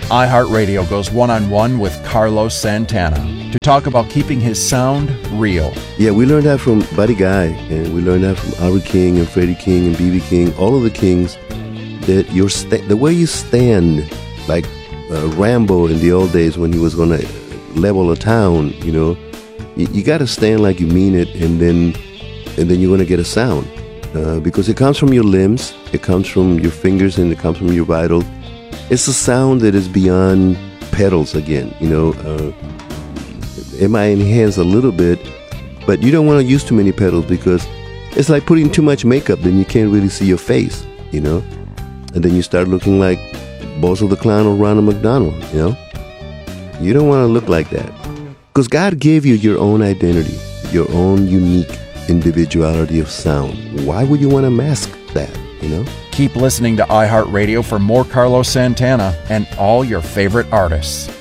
iHeartRadio goes one-on-one with Carlos Santana to talk about keeping his sound real. Yeah, we learned that from Buddy Guy, and we learned that from Albert King and Freddie King and B.B. King, all of the Kings, that the way you stand, like Rambo in the old days when he was going to level a town, you know, you got to stand like you mean it, and then you're going to get a sound. Because it comes from your limbs, it comes from your fingers, and it comes from your vitals. It's a sound that is beyond pedals again, you know. It might enhance a little bit, but you don't want to use too many pedals because it's like putting too much makeup, then you can't really see your face, you know. And then you start looking like Bozo the Clown or Ronald McDonald, you know. You don't want to look like that. Because God gave you your own identity, your own unique individuality of sound. Why would you want to mask that, you know? Keep listening to iHeartRadio for more Carlos Santana and all your favorite artists.